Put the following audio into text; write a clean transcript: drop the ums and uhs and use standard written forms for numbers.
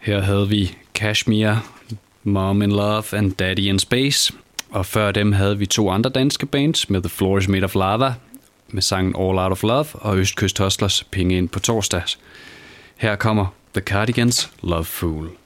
Her havde vi Kashmir, Mom in Love and Daddy in Space. Og før dem havde vi 2 andre danske bands med The Floor is Made of Lava med sangen All Out of Love og Østkyst Hustlers Penge ind på torsdags. Her kommer The Cardigans, Love Fool.